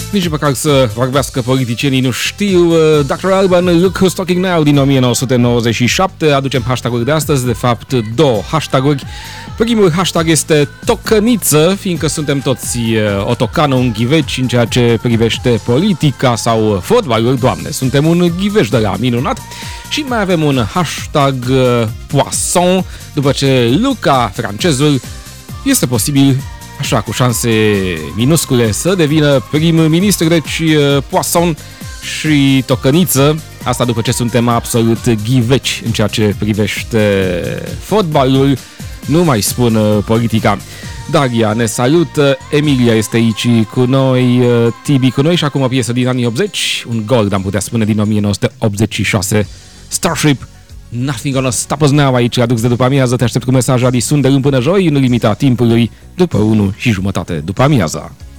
Nici măcar să vorbească politicienii nu știu. Dr. Alban, Look Who's Talking Now din 1997. Aducem hashtag-uri de astăzi, de fapt două hashtag-uri. Primul hashtag este tocăniță, fiindcă suntem toți otocană, un ghiveci în ceea ce privește politica sau fotbalul, doamne, suntem un ghiveș de la minunat. Și mai avem un hashtag poisson, după ce Luca, francezul, este posibil, așa, cu șanse minuscule, să devină prim-ministru, deci poisson și tocăniță. Asta după ce suntem absolut ghiveci în ceea ce privește fotbalul, nu mai spun politica. Daria ne salută, Emilia este aici cu noi, Tibi cu noi și acum o piesă din anii 80, un gold, am putea spune, din 1986, Starship, Nothing Gonna Stop Us Now, aici aduc de după amiază. Te aștept cu mesaj Adi Sunderâm până joi, în limita timpului, după 1:30 după amiaza.